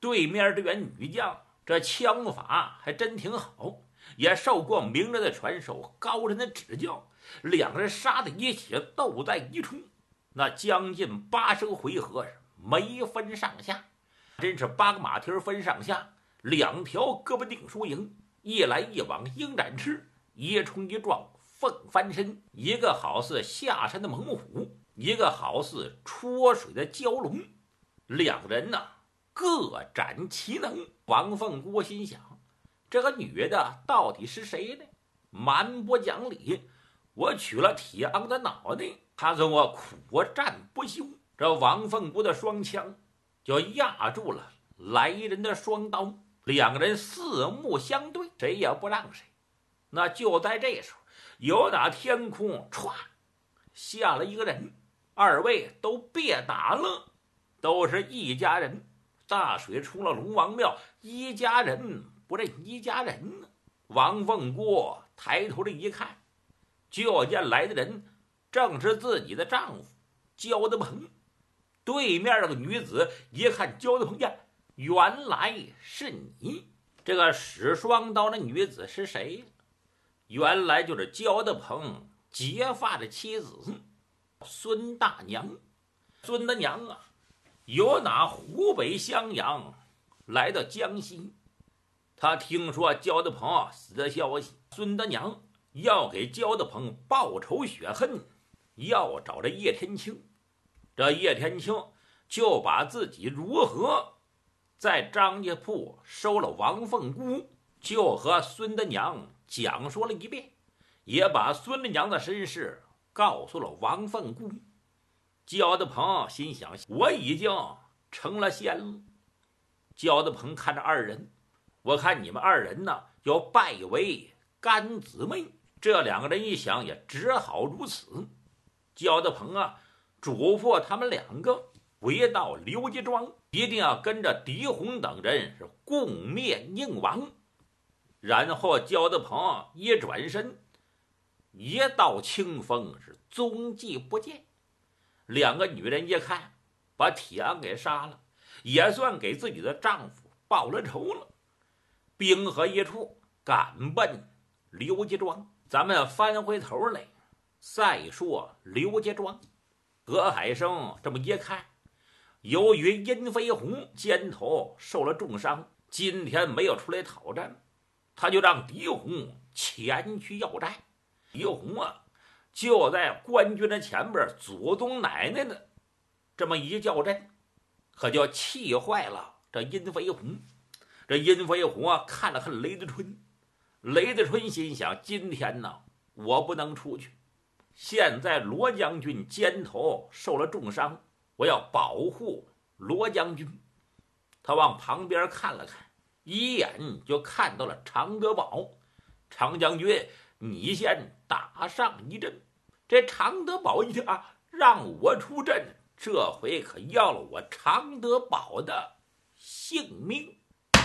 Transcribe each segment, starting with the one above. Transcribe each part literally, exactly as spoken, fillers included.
对面这员女将这枪法还真挺好，也受过名人的传授，高人的指教，两人杀在一起，斗在一处，那将近八十个回合没分上下，真是八个马蹄分上下，两条胳膊定输赢，一来一往鹰展翅，一冲一撞凤翻身，一个好似下山的猛虎，一个好似出水的蛟龙，两人呢、啊、各展其能。王凤姑心想，这个女的到底是谁呢？蛮不讲理，我取了铁昂的脑袋，她跟我苦战不休。这王凤姑的双枪就压住了来人的双刀，两个人四目相对，谁也不让谁。那就在这时候，有那天空歘下了一个人，二位都别打了，都是一家人。大水出了龙王庙，一家人不认一家人呢。王凤姑抬头这一看，就见来的人正是自己的丈夫焦德鹏。对面这个女子一看焦德鹏呀，原来是你。这个使双刀的女子是谁？原来就是焦德鹏结发的妻子孙大娘。孙大娘啊，由那湖北襄阳来到江西，他听说焦德鹏死的消息，孙大娘要给焦德鹏报仇雪恨，要找这叶天青。这叶天青就把自己如何在张家铺收了王凤姑，就和孙大娘讲说了一遍，也把孙大娘的身世告诉了王凤姑。焦德鹏心想，我已经成了仙了。焦德鹏看着二人，我看你们二人呢要拜为干姊妹。这两个人一想，也只好如此。焦德鹏啊，嘱咐他们两个回到刘家庄，一定要跟着狄红等人是共灭宁王。然后焦德鹏一转身，一道清风是踪迹不见。两个女人一看，把铁昂给杀了，也算给自己的丈夫报了仇了。兵合一处，赶奔刘家庄。咱们翻回头来再说刘家庄。何海生这么一看，由于殷飞鸿肩头受了重伤，今天没有出来讨战，他就让狄红前去要债。狄红啊，就在官军的前边，祖宗奶奶的这么一叫阵，可就气坏了这殷飞鸿。这殷飞鸿啊，看了看雷子春，雷子春心想，今天呢我不能出去，现在罗将军肩头受了重伤，我要保护罗将军。他往旁边看了看，一眼就看到了常德宝。常将军，你先打上一阵。这常德宝一听啊，让我出阵，这回可要了我常德宝的性命。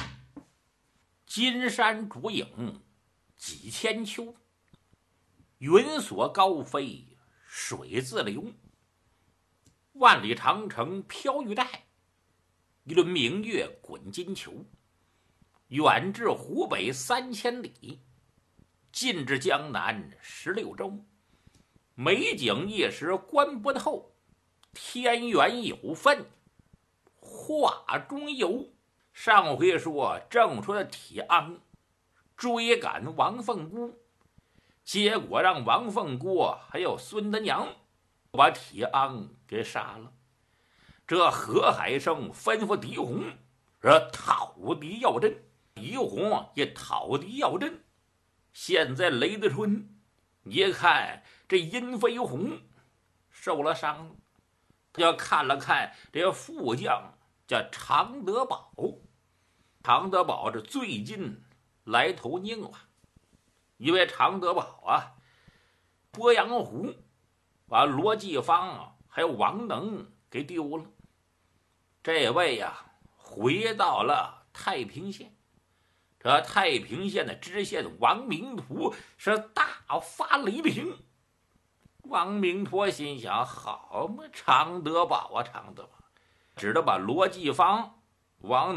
金山竹影几千秋，云锁高飞水自流。万里长城飘玉带，一轮明月滚金球。远至湖北三千里，近至江南十六州。美景一时观不透，天缘有份画中游。上回说正说的铁昂追赶王凤姑，结果让王凤姑还有孙大娘把铁昂给杀了。这何海生吩咐狄红说讨敌要阵，狄红也讨敌要阵。现在雷德春一看这殷飞鸿受了伤，他就看了看这副将叫常德宝。常德宝是最近来投宁王，因为常德宝啊，鄱阳湖把罗继芳啊还有王能给丢了。这位呀、啊，回到了太平县。这太平县的知县王明图是大发雷霆。王明托心想，好嘛，常德宝啊，常德宝，只得把罗继芳、王